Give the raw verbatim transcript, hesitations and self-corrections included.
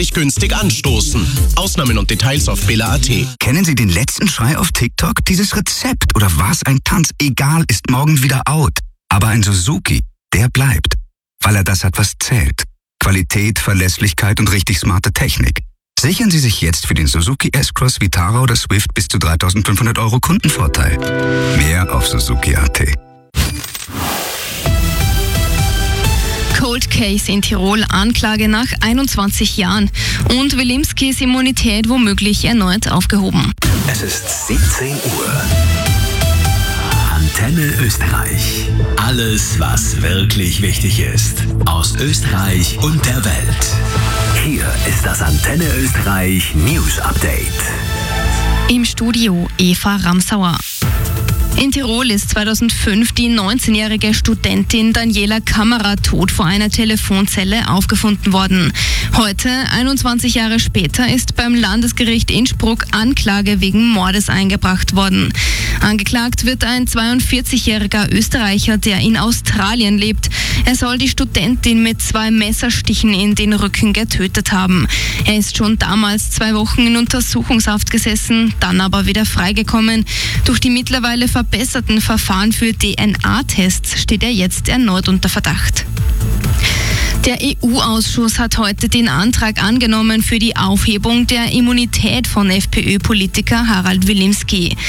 unglaublich günstig anstoßen. Ausnahmen und Details auf billa punkt at. Kennen Sie den letzten Schrei auf TikTok? Dieses Rezept oder was ein Tanz? Egal, ist morgen wieder out. Aber ein Suzuki, der bleibt. Weil er das hat, was zählt. Qualität, Verlässlichkeit und richtig smarte Technik. Sichern Sie sich jetzt für den Suzuki S-Cross, Vitara oder Swift bis zu dreitausendfünfhundert Euro Kundenvorteil. Mehr auf suzuki punkt at. Cold Case in Tirol, Anklage nach einundzwanzig Jahren und Wilimskis Immunität womöglich erneut aufgehoben. Es ist siebzehn Uhr. Antenne Österreich. Alles, was wirklich wichtig ist. Aus Österreich und der Welt. Hier ist das Antenne Österreich News Update. Im Studio Eva Ramsauer. In Tirol ist zweitausendfünf die neunzehnjährige Studentin Daniela Kammerer tot vor einer Telefonzelle aufgefunden worden. Heute, einundzwanzig Jahre später, ist beim Landesgericht Innsbruck Anklage wegen Mordes eingebracht worden. Angeklagt wird ein zweiundvierzigjähriger Österreicher, der in Australien lebt. Er soll die Studentin mit zwei Messerstichen in den Rücken getötet haben. Er ist schon damals zwei Wochen in Untersuchungshaft gesessen, dann aber wieder freigekommen. Durch die mittlerweile verbesserten Verfahren für D N A-Tests steht er jetzt erneut unter Verdacht. Der E U-Ausschuss hat heute den Antrag angenommen für die Aufhebung der Immunität von FPÖ-Politiker Harald Wilimski.